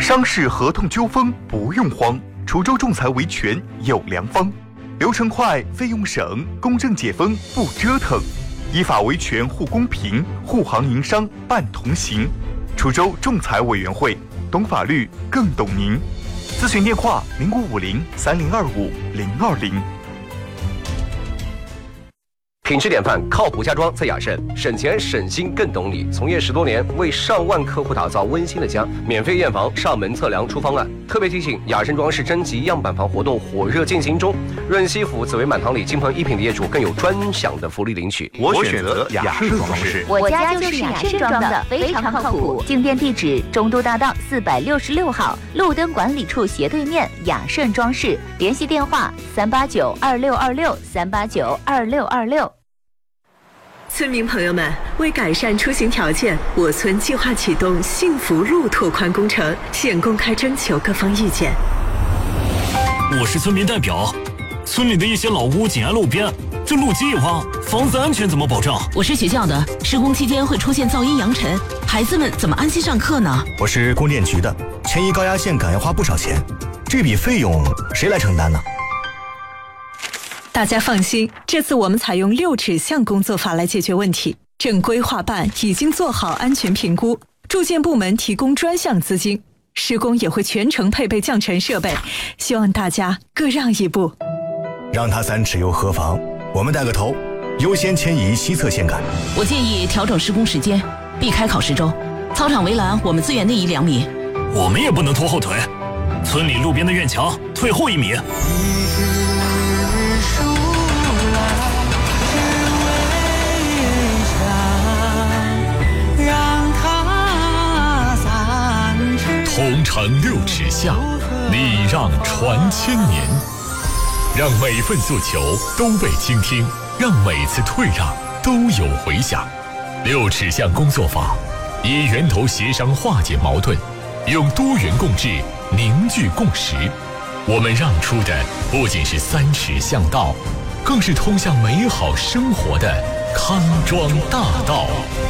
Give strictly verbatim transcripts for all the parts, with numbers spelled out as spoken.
商事合同纠纷不用慌，滁州仲裁维权有良方，流程快，费用省，公正解纷不折腾，依法维权护公平，护行营商伴同行。滁州仲裁委员会，懂法律更懂您。咨询电话零五五零三零二五零二零。 品质典范，靠谱家装在雅盛，省钱省心更懂你。从业十多年，为上万客户打造温馨的家，免费验房、上门测量出方案。特别提醒，雅盛装饰征集样板房活动火热进行中，润西府紫薇满堂里金鹏一品的业主更有专享的福利领取。 我选择雅盛装饰， 我家就是雅盛装的，非常靠谱。进店地址：中都大道四百六十六号，路灯管理处斜对面，雅盛装饰。联系电话：三八九二六二六三八九二六二六。 村民朋友们，为改善出行条件，我村计划启动幸福路拓宽工程，现公开征求各方意见。 我是村民代表，村里的一些老屋紧挨路边，这路基一挖，房子安全怎么保障？ 我是学校的，施工期间会出现噪音扬尘，孩子们怎么安心上课呢？ 我是供电局的，迁移高压线杆要花不少钱，这笔费用谁来承担呢？ 大家放心，这次我们采用六尺巷工作法来解决问题。正规划办已经做好安全评估，住建部门提供专项资金，施工也会全程配备降尘设备，希望大家各让一步。 让他三尺又何妨？我们带个头，优先迁移西侧线杆。 我建议调整施工时间，避开考试周。操场围栏我们资源内移两米。 我们也不能拖后腿，村里路边的院墙退后一米。 同城六尺巷，礼让传千年，让每份诉求都被倾听，让每次退让都有回响。六尺巷工作法以源头协商化解矛盾，用多元共治凝聚共识。我们让出的不仅是三尺巷道，更是通向美好生活的康庄大道。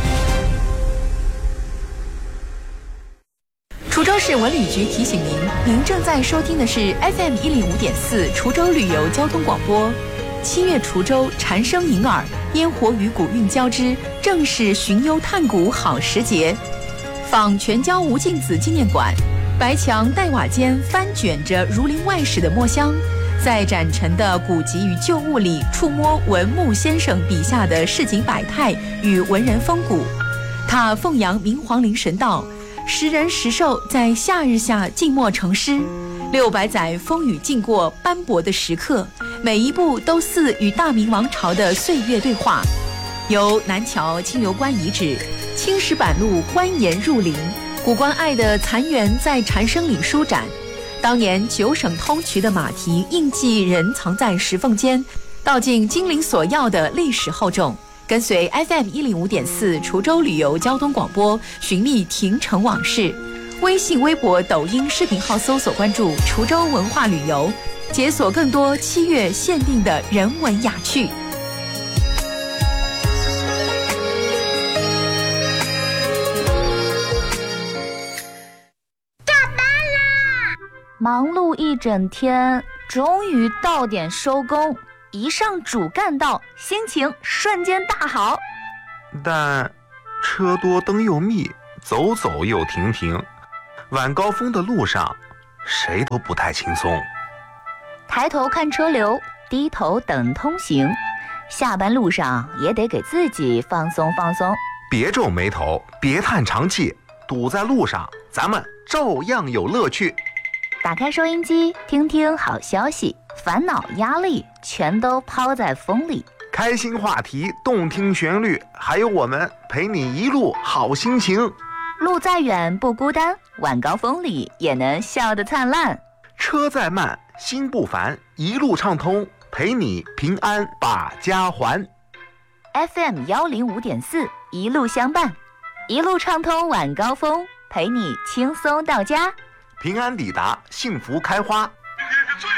滁州市文旅局提醒您，您正在收听的是 F M 一零五点四滁州旅游交通广播。七月滁州蝉声迎耳，烟火与古韵交织，正是寻幽探古好时节。仿全椒吴敬梓纪念馆，白墙黛瓦间翻卷着儒林外史的墨香，在展陈的古籍与旧物里触摸文牧先生笔下的市井百态与文人风骨。他奉扬明皇陵神道，时人时兽在夏日下静默成诗，六百载风雨浸过斑驳的时刻，每一步都似与大明王朝的岁月对话。由南桥清流关遗址、青石板路蜿蜒入林，古关隘的残垣在蝉声里舒展。当年九省通衢的马蹄印记仍藏在石缝间，道尽金陵索要的历史厚重。跟随 F M 一零五点四滁州旅游交通广播，寻觅亭城往事。微信、微博、抖音视频号搜索关注滁州文化旅游，解锁更多七月限定的人文雅趣。 下班啦！忙碌一整天，终于到点收工。一上主干道，心情瞬间大好。 但车多灯又密，走走又停停，晚高峰的路上谁都不太轻松。 抬头看车流，低头等通行，下班路上也得给自己放松放松。 别皱眉头，别叹长气，堵在路上咱们照样有乐趣。 打开收音机，听听好消息，烦恼压力全都抛在风里。 开心话题，动听旋律，还有我们陪你一路好心情。 路再远不孤单，晚高峰里也能笑得灿烂。 车再慢心不烦，一路畅通，陪你平安把家还。 F M 一零五点四，一路相伴，一路畅通晚高峰，陪你轻松到家， 平安抵达，幸福开花。